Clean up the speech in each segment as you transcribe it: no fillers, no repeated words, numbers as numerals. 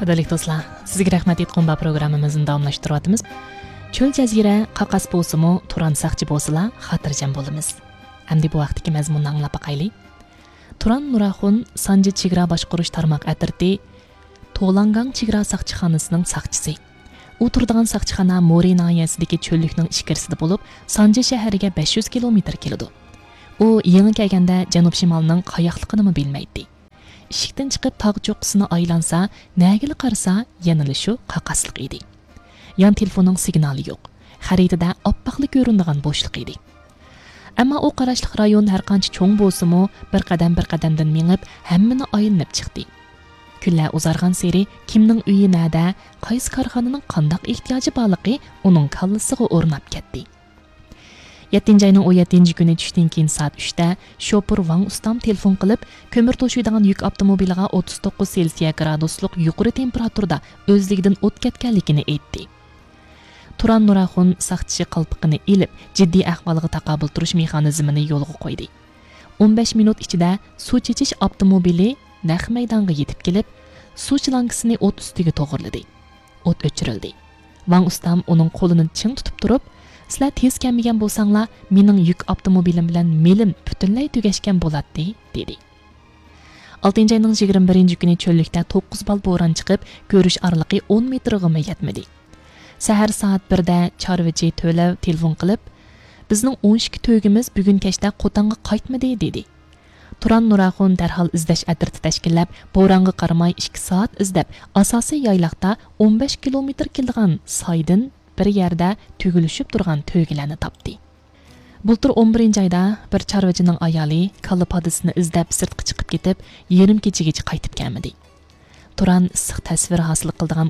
Qadrli do'stlar, sizga rahmat aytgan programmamizni davomlashtiryapmiz. Cho'l jazira qaqas bo'lsa-mu, Turan saqchi bo'lsalar, xotirjam bo'lamiz. Endi bu vaqtdagi mazmunni anglab boqaylik. Turan Nuraxun Sanji chegara boshqarish tarmoq atirti To'langang chegara saqchixonasining saqchisi. U turadigan saqchixona Mori noyasidagi cho'llikning ichkarisida bo'lib, Sanji shahriga 500 kilometr keladi. U yangi kelganda janub shimolining qayoqligini bilmaydi. Ishikdan chiqib tog' cho'qqisini aylansa, nagili qarasa, yanili shu qaqasliq edi. Yan telefonning signali yo'q. Xaritada oppoqlik ko'rinadigan bo'shliq edi. Ammo u qarashliq rayon har qancha cho'ng bo'lsa-mu, bir qadamdan mengib, hammani aylanib chiqdi. Kunlar uzargan seri kimning uyi nada, qaysi korxonaning qandoq ehtiyoji borligi uning kallasiga o'rnab ketdi. 7 ayning 17 kuni tushdan keyin soat 3 da shoför Wang Ustam telefon qilib, ko'mir to'shiydigan yuk avtomobiliga 39 Selsiya graduslik yuqori temperaturada o'zligidan o't ketganligini aytdi. Turan Nuraxun saqchi qalpiqini ilib, jiddiy ahvolga taqobil turish mexanizmini yo'lga qo'ydi. 15 minut ichida suv chechish avtomobili naq maydonga yetib kelib, suv chilankasini o't ustiga to'g'irladi. O't o'chirildi. Wang Ustam uning qo'lini ching tutib turib, "Sizlar tez kelmagan bo'lsanglar, mening yuk avtomobilim bilan melim butunlay tugashgan bo'ladi", dedi. 6 ayning 21 kuni cho'llikda 9 bal bo'ron chiqib, ko'rish oraliqi 10 metrga yetmadi. Sahar soat 1da chorvachi To'lav telefon qilib, "Bizning 12 to'ygimiz bugun kechda Qo'tonga qaytmadi", dedi. Turan Nuraxun darhol izlash atirti tashkillab, bo'ronga qaramay 2 soat izlab, asosiy yayloqda 15 kilometr kelgan soydin bir yerda tugilishib turgan to'ygilarni topdi. Bultur 11 oyda bir chorvachining ayoli kalla podisini izlab sirtqa chiqib ketib, yarim kechagacha qaytib kelmadi. Turan issiq tasvir hosil qildigan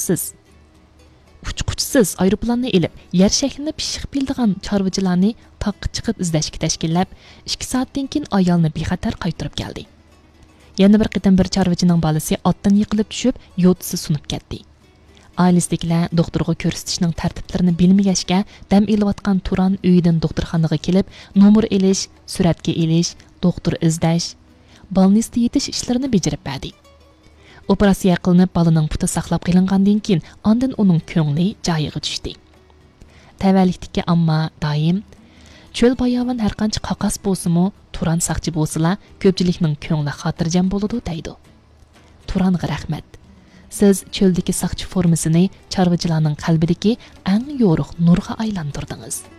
uçquchsiz aeroplanni elib, yer shaklini pishiq bildigan chorvachilarni taqqa chiqib izlashga tashkillab, 2 soatdan keyin ayolni bexatar qaytarib keldi. Yana bir qitim bir chorvachining bolasi otdan yiqilib tushib, yo'tisi sunib ketdi. Ailesidagilar doktorga ko'rsatishning tartiblarini bilmagachga, dam elayotgan Turan uyidan doktorxonaga kelib, nomer elish, suratga elish, doktor izlash, balnista yetish ishlarini bajarib berdi. Operatsiya qilinib, balaning puti saqlab qilingandan keyin, ondan uning ko'ngli joyiga tushdi. Tavallikdagi amma doim cho'l bayovan har qancha qaqas bo'lsa-mu, Turan saqchi bo'lsalar, ko'pchilikning ko'ngli xotirjam bo'ladi, deydi. Turanga rahmat. Siz cho'ldagi saqchi formasini chorvachilarning qalbidagi eng yorug' nurga aylantirdingiz.